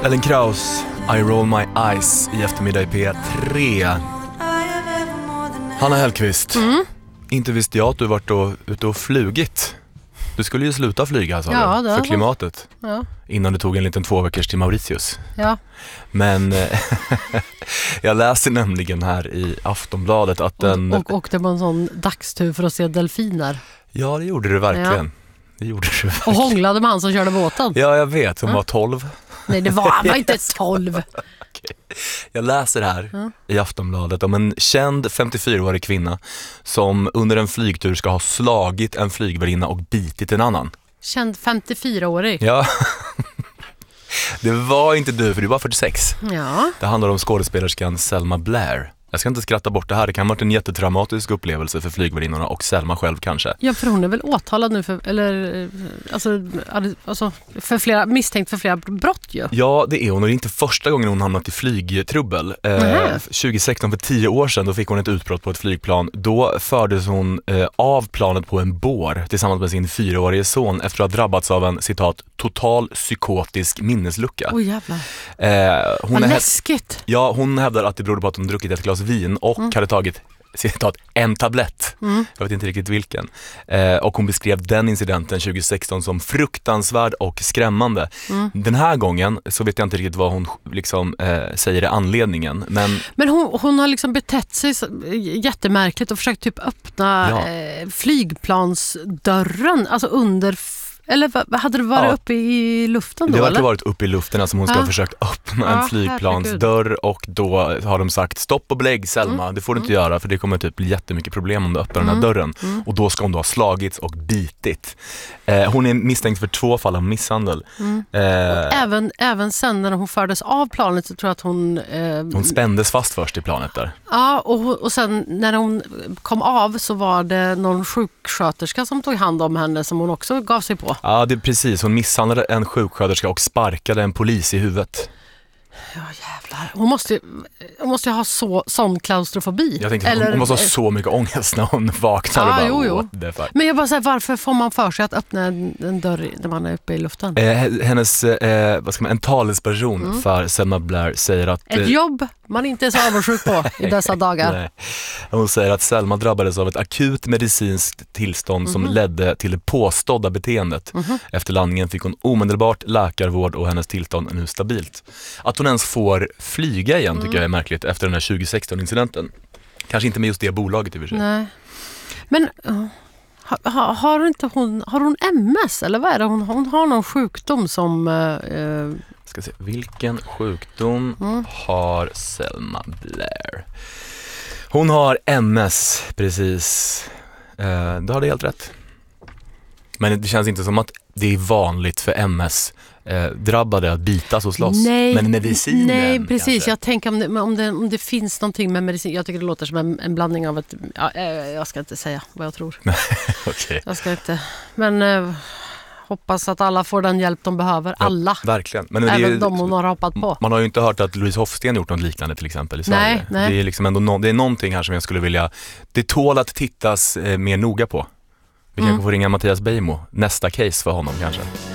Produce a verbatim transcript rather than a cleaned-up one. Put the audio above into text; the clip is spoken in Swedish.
Ellen Kraus, I roll my eyes i eftermiddag i P tre. Hanna Hellqvist, mm. inte visste jag att du varit och, ute och flugit. Du skulle ju sluta flyga, sa ja, du, för klimatet. Ja. Innan du tog en liten två veckors till Mauritius. Ja. Men jag läste nämligen här i Aftonbladet att den... Och, och åkte på en sån dagstur för att se delfiner. Ja, det gjorde du verkligen. Ja. Det gjorde du verkligen. Och hånglade med han som körde båten. Ja, jag vet. Hon ja. var tolv. Nej, det var, han var inte tolv. Okay. Jag läser här ja. i Aftonbladet om en känd femtiofyraårig kvinna som under en flygtur ska ha slagit en flygvärdinna och bitit en annan. Känd femtiofyraårig? Ja. Det var inte du, för du var fyrtiosex. Ja. Det handlar om skådespelerskan Selma Blair. Jag ska inte skratta bort det här. Det kan ha varit en jättetraumatisk upplevelse för flygvärdinnorna och Selma själv kanske. Ja, för hon är väl åtalad nu för, eller, alltså, alltså för flera, misstänkt för flera brott ju. Ja, det är hon, och det är inte första gången hon hamnat i flygtrubbel. Eh, tjugohundrasexton, för tio år sedan, då fick hon ett utbrott på ett flygplan. Då fördes hon eh, av planet på en bår tillsammans med sin fyraårige son efter att ha drabbats av en, citat, total psykotisk minneslucka. Oj, jävlar. Eh, hon Vad är läskigt. Ja, hon hävdar att det berodde på att hon druckit ett glas vin och mm. hade tagit, citat, en tablett. Mm. Jag vet inte riktigt vilken. Eh, och hon beskrev den incidenten tjugohundrasexton som fruktansvärd och skrämmande. Mm. Den här gången så vet jag inte riktigt vad hon liksom eh, säger är anledningen. Men, men hon, hon har liksom betett sig jättemärkligt och försökt typ öppna ja. eh, flygplansdörren, alltså under... Eller hade det varit ja. uppe i luften då? Det har eller? varit uppe i luften, alltså hon ska ja. ha försökt öppna ja, en flygplansdörr herregud. Och då har de sagt stopp och belägg Selma, mm. det får du inte mm. göra för det kommer typ bli jättemycket problem om du öppnar mm. den här dörren. Mm. Och då ska hon då ha slagits och bitit. Eh, hon är misstänkt för två fall av misshandel. Mm. Eh, även, även sen när hon fördes av planet så tror jag att hon... Eh, hon spändes fast först i planet där. Ja, och, och sen när hon kom av så var det någon sjuksköterska som tog hand om henne som hon också gav sig på. Ja, det är precis. Hon misshandlade en sjuksköterska och sparkade en polis i huvudet. Ja, jävlar. Hon måste, hon måste ha så, sån klaustrofobi. Jag tänkte, Eller, hon måste ha så mycket ångest när hon vaknar. Ja, och bara, jo, jo. Men jag bara säger, varför får man för sig att öppna en, en dörr när man är uppe i luften? Eh, hennes, eh, vad ska man, en talesperson mm. för Selma Blair säger att... Ett jobb man inte är så avundsjuk på i dessa dagar. Nej. Hon säger att Selma drabbades av ett akut medicinskt tillstånd mm-hmm. som ledde till det påstådda beteendet. Mm-hmm. Efter landningen fick hon omedelbart läkarvård och hennes tillstånd är nu stabilt. Att hon ens får flyga igen tycker mm. jag är märkligt efter den här tjugohundrasexton-incidenten. Kanske inte med just det bolaget i och för sig. Nej. Men uh, ha, har, inte hon, har hon M S eller vad är det? Hon, hon har någon sjukdom som... Uh, Ska se, vilken sjukdom mm. har Selma Blair? Hon har M S, precis. Eh, du hade helt rätt. Men det känns inte som att det är vanligt för M S eh, drabbade att bitas och slåss. Nej, men medicinen nej precis. kanske. Jag tänker om det, om, det, om det finns någonting med medicin. Jag tycker det låter som en, en blandning av ett... Ja, eh, jag ska inte säga vad jag tror. Okay. Jag ska inte... Men... Eh, hoppas att alla får den hjälp de behöver. Ja, alla. Verkligen. Men även det är, de hon har hoppat på. Man har ju inte hört att Louise Hofsten gjort något liknande till exempel i Sverige. Nej, nej. Det är liksom ändå no- det är någonting här som jag skulle vilja... Det tål att tittas eh, mer noga på. Vi mm. kanske får ringa Mattias Beijmo. Nästa case för honom kanske.